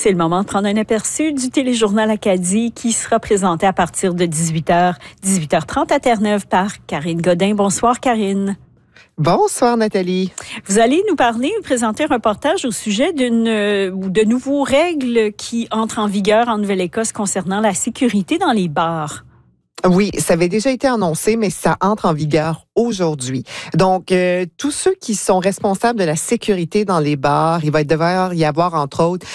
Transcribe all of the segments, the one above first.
c'est le moment de prendre un aperçu du téléjournal Acadie qui sera présenté à partir de 18h, 18h30 à Terre-Neuve par Karine Godin. Bonsoir, Karine. Bonsoir, Nathalie. Vous allez nous présenter un reportage au sujet de nouveaux règles qui entrent en vigueur en Nouvelle-Écosse concernant la sécurité dans les bars. Oui, ça avait déjà été annoncé, mais ça entre en vigueur aujourd'hui. Donc, tous ceux qui sont responsables de la sécurité dans les bars, il va devoir y avoir, entre autres,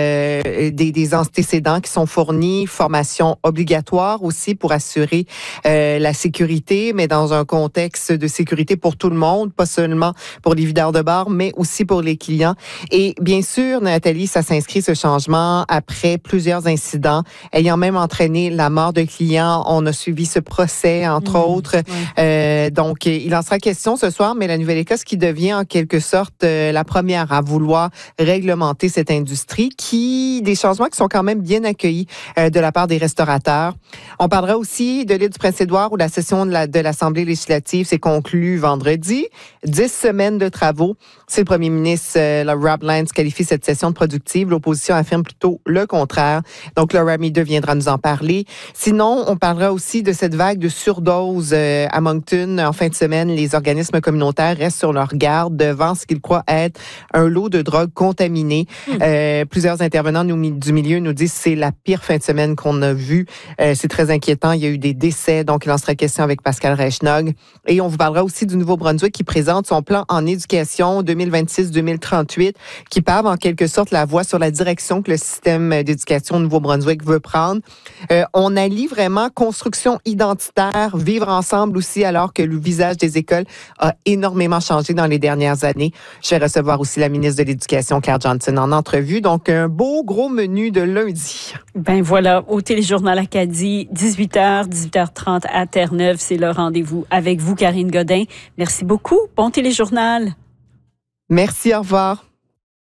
des antécédents qui sont fournis, formation obligatoire aussi pour assurer la sécurité, mais dans un contexte de sécurité pour tout le monde, pas seulement pour les videurs de bars, mais aussi pour les clients. Et bien sûr, Nathalie, ça s'inscrit ce changement après plusieurs incidents ayant même entraîné la mort de clients. On a suivi ce procès, entre autres. Ouais. Donc, il en sera question ce soir, mais la Nouvelle-Écosse qui devient en quelque sorte la première à vouloir réglementer cette industrie, des changements qui sont quand même bien accueillis de la part des restaurateurs. On parlera aussi de l'île du Prince-Édouard où la session de l'Assemblée législative s'est conclue vendredi. 10 semaines de travaux. C'est le premier ministre, Rob Lance, qualifie cette session de productive. L'opposition affirme plutôt le contraire. Donc, Laura Meader viendra nous en parler. Sinon, on parlera aussi de cette vague de surdose à Moncton. En fin de semaine, les organismes communautaires restent sur leur garde devant ce qu'ils croient être un lot de drogue contaminée. Plusieurs intervenants du milieu nous disent que c'est la pire fin de semaine qu'on a vue. C'est très inquiétant. Il y a eu des décès, donc il en sera question avec Pascal Reichnog. Et on vous parlera aussi du Nouveau-Brunswick qui présente son plan en éducation 2026-2038 qui pave en quelque sorte la voie sur la direction que le système d'éducation au Nouveau-Brunswick veut prendre. On allie vraiment construction identitaire, vivre ensemble aussi alors que le visage des écoles a énormément changé dans les dernières années. Je vais recevoir aussi la ministre de l'Éducation, Claire Johnson, en entrevue. Donc, un beau gros menu de lundi. Ben voilà, au téléjournal Acadie, 18h, 18h30 à Terre-Neuve. C'est le rendez-vous avec vous, Karine Godin. Merci beaucoup. Bon téléjournal. Merci, au revoir.